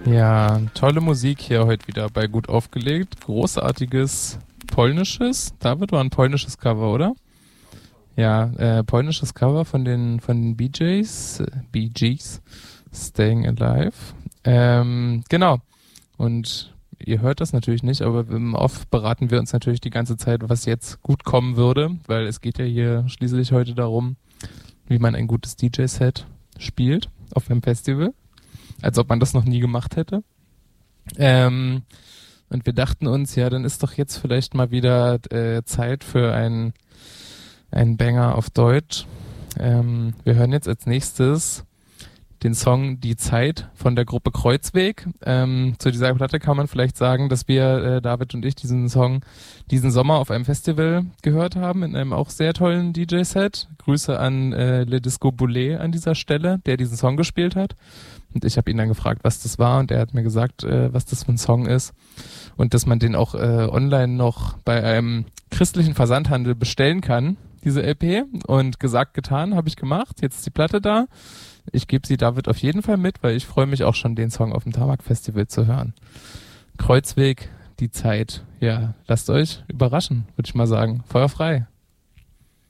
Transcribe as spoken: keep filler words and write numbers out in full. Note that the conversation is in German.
Ja, tolle Musik hier heute wieder bei Gut aufgelegt. Großartiges polnisches. David, war ein polnisches Cover, oder? Ja, äh, polnisches Cover von den von den Bee Gees, äh, Bee Gees, Staying Alive. Ähm, genau. Und ihr hört das natürlich nicht, aber im Off beraten wir uns natürlich die ganze Zeit, was jetzt gut kommen würde, weil es geht ja hier schließlich heute darum, wie man ein gutes D J-Set spielt auf einem Festival. Als ob man das noch nie gemacht hätte. Ähm, und wir dachten uns, ja, dann ist doch jetzt vielleicht mal wieder äh, Zeit für einen einen Banger auf Deutsch. Ähm, wir hören jetzt als nächstes den Song Die Zeit von der Gruppe Kreuzweg. Ähm, zu dieser Platte kann man vielleicht sagen, dass wir, äh, David und ich, diesen Song diesen Sommer auf einem Festival gehört haben, in einem auch sehr tollen D J-Set. Grüße an äh, Le Disco Boulet an dieser Stelle, der diesen Song gespielt hat. Und ich habe ihn dann gefragt, was das war, und er hat mir gesagt, äh, was das für ein Song ist und dass man den auch äh, online noch bei einem christlichen Versandhandel bestellen kann, diese L P. Und gesagt, getan, habe ich gemacht. Jetzt ist die Platte da. Ich gebe sie David auf jeden Fall mit, weil ich freue mich auch schon, den Song auf dem Tabak-Festival zu hören. Kreuzweg, die Zeit. Ja, lasst euch überraschen, würde ich mal sagen. Feuer frei.